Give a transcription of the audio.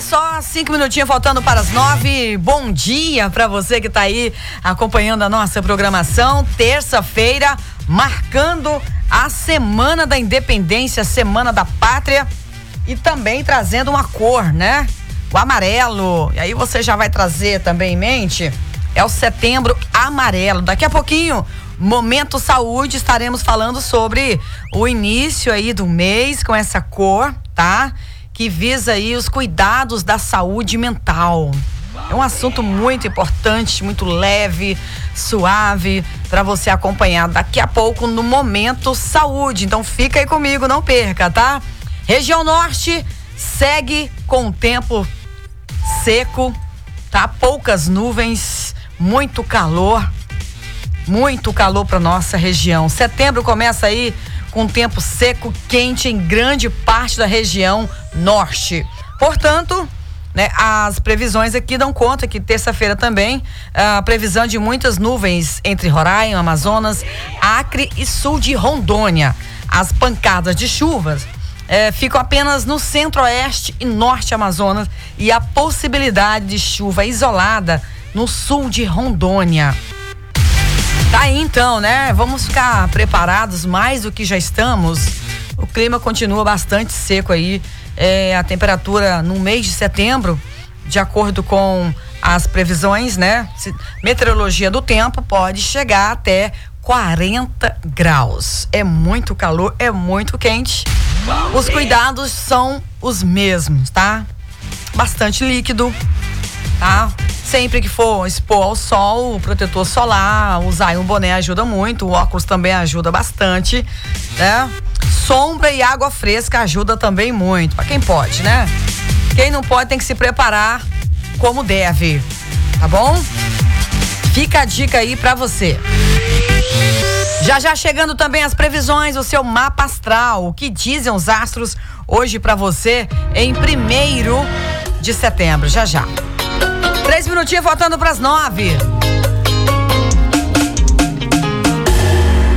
só 5 minutinhos faltando para as 9. Bom dia para você que está aí acompanhando a nossa programação. Terça-feira, marcando a Semana da Independência, Semana da Pátria, e também trazendo uma cor, né? O amarelo. E aí você já vai trazer também em mente, é o Setembro Amarelo. Daqui a pouquinho, Momento Saúde, estaremos falando sobre o início aí do mês com essa cor, tá? Que visa aí os cuidados da saúde mental. É um assunto muito importante, muito leve, suave, para você acompanhar daqui a pouco no Momento Saúde. Então fica aí comigo, não perca, tá? Região Norte segue com o tempo seco, tá? Poucas nuvens, muito calor para nossa região. Setembro começa aí com tempo seco, quente em grande parte da região norte. Portanto, né, as previsões aqui dão conta que terça-feira também a previsão de muitas nuvens entre Roraima, Amazonas, Acre e sul de Rondônia. As pancadas de chuvas ficam apenas no centro-oeste e norte Amazonas, e a possibilidade de chuva isolada no sul de Rondônia. Tá aí então, né? Vamos ficar preparados mais do que já estamos. O clima continua bastante seco aí. A temperatura no mês de setembro, de acordo com as previsões, né? Meteorologia do tempo, pode chegar até 40 graus. É muito calor, é muito quente. Os cuidados são os mesmos, tá? Bastante líquido, tá? Sempre que for expor ao sol, o protetor solar, usar um boné ajuda muito, o óculos também ajuda bastante, né? Sombra e água fresca ajuda também muito, para quem pode, né? Quem não pode tem que se preparar como deve, tá bom? Fica a dica aí para você. Já chegando também as previsões, o seu mapa astral, o que dizem os astros hoje para você em 1º de setembro, já. 3 minutinhos faltando para as 9.